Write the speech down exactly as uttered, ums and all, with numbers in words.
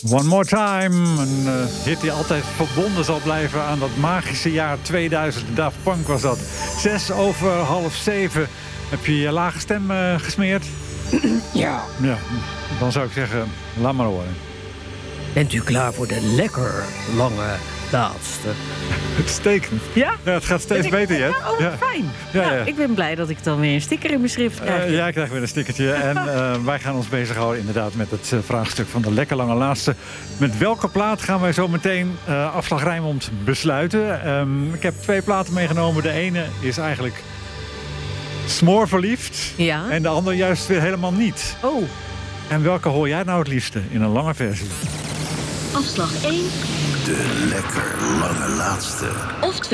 One More Time. Een uh, hit die altijd verbonden zal blijven aan dat magische jaar tweeduizend. Daft Punk was dat. Zes over half zeven. Heb je je lage stem uh, gesmeerd? Ja. Ja. Dan zou ik zeggen, laat maar horen. Bent u klaar voor de lekker lange laatste? Uitstekend. Ja? Ja, het gaat steeds ik, beter, Jet. Ja, oh, ja. fijn. Ja, Ja, ja. Ik ben blij dat ik dan weer een sticker in mijn schrift krijg. Uh, jij krijgt weer een stickertje. En uh, wij gaan ons bezighouden inderdaad met het uh, vraagstuk van de lekker lange laatste. Met welke plaat gaan wij zo meteen uh, afslag Rijnmond besluiten? Um, ik heb twee platen meegenomen. De ene is eigenlijk smoorverliefd. Ja. En de andere juist weer helemaal niet. Oh. En welke hoor jij nou het liefste in een lange versie? Afslag één. De lekker lange laatste. Of twee.